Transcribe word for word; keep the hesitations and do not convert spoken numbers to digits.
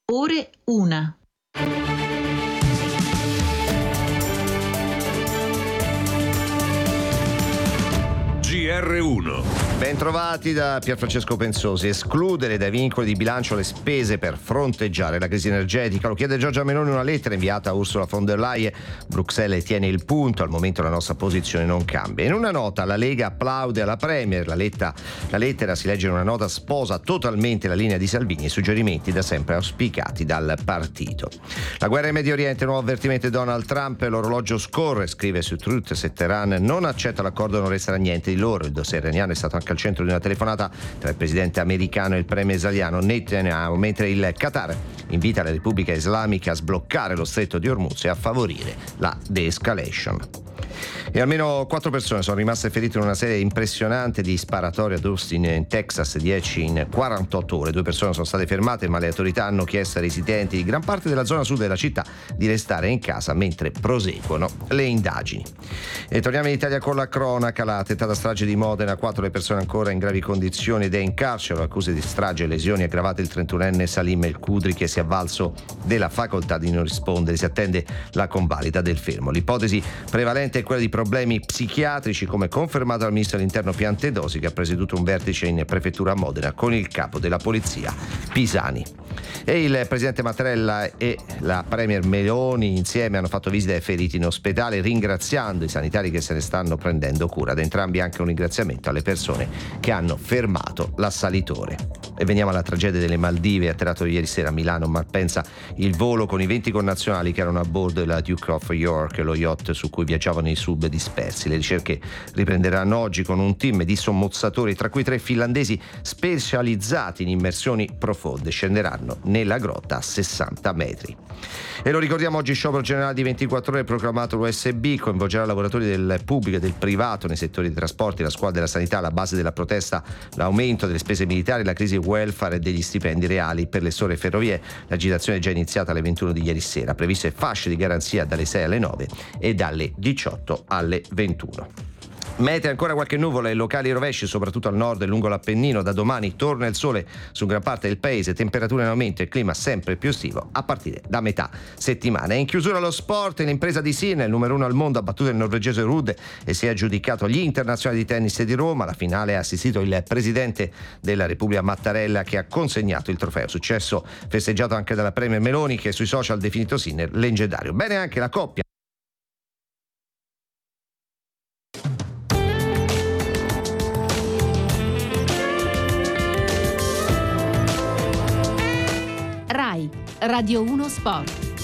Ore una. G R uno. Bentrovati da Pierfrancesco Pensosi. Escludere dai vincoli di bilancio le spese per fronteggiare la crisi energetica, lo chiede Giorgia Meloni in una lettera inviata a Ursula von der Leyen. Bruxelles tiene il punto, al momento la nostra posizione non cambia. In una nota la Lega applaude alla Premier, la, letta, la lettera si legge in una nota sposa totalmente la linea di Salvini e i suggerimenti da sempre auspicati dal partito. La guerra in Medio Oriente, nuovo avvertimento di Donald Trump, l'orologio scorre, scrive su Truth, se Teheran non accetta l'accordo non resterà niente di loro. Il dossier iraniano è stato anche al centro di una telefonata tra il presidente americano e il premier israeliano Netanyahu, mentre il Qatar invita la Repubblica Islamica a sbloccare lo stretto di Hormuz e a favorire la de-escalation. E almeno quattro persone sono rimaste ferite in una serie impressionante di sparatorie ad Austin in Texas, dieci in quarantotto ore. Due persone sono state fermate, ma le autorità hanno chiesto ai residenti di gran parte della zona sud della città di restare in casa mentre proseguono le indagini. E torniamo in Italia con la cronaca. La tentata strage di Modena, quattro le persone ancora in gravi condizioni ed è in carcere. Accuse di strage e lesioni aggravate il trentunenne Salim El Kudri, che si è avvalso della facoltà di non rispondere. Si attende la convalida del fermo. L'ipotesi prevalente è quella di problemi psichiatrici, come confermato dal ministro dell'Interno Piantedosi, che ha presieduto un vertice in prefettura a Modena con il capo della polizia Pisani. E il presidente Mattarella e la premier Meloni insieme hanno fatto visita ai feriti in ospedale, ringraziando i sanitari che se ne stanno prendendo cura. Ad entrambi anche un ringraziamento alle persone che hanno fermato l'assalitore. E veniamo alla tragedia delle Maldive. Atterrato ieri sera a Milano Malpensa il volo con i venti connazionali che erano a bordo della Duke of York, lo yacht su cui viaggiavano i sub dispersi. Le ricerche riprenderanno oggi con un team di sommozzatori, tra cui tre finlandesi specializzati in immersioni profonde. Scenderanno nella grotta a sessanta metri. E lo ricordiamo, oggi sciopero generale di ventiquattro ore proclamato l'U S B, coinvolgerà lavoratori del pubblico e del privato nei settori dei trasporti, la scuola della sanità. La base della protesta, l'aumento delle spese militari, la crisi welfare e degli stipendi reali per le sole ferrovie. L'agitazione è già iniziata alle ventuno di ieri sera, previste fasce di garanzia dalle sei alle nove e dalle diciotto alle ventuno. Mete ancora qualche nuvola e locali rovesci soprattutto al nord e lungo l'Appennino. Da domani torna il sole su gran parte del paese, temperature in aumento e clima sempre più estivo a partire da metà settimana. E in chiusura lo sport, l'impresa di Sinner, il numero uno al mondo, ha battuto il norvegese Ruud e si è aggiudicato gli internazionali di tennis di Roma. Alla finale ha assistito il presidente della Repubblica Mattarella, che ha consegnato il trofeo. Successo festeggiato anche dalla premier Meloni, che sui social ha definito Sinner leggendario. Bene anche la coppia. RAI Radio uno Sport.